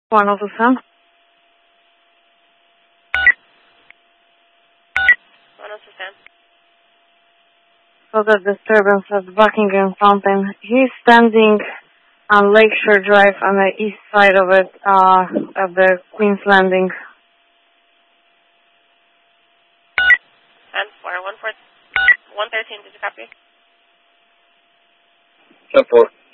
1027. 1027. So the disturbance at Buckingham Fountain. He's standing on Lakeshore Drive on the east side of it, of the Queen's Landing. And for 113, did you copy? 10-4.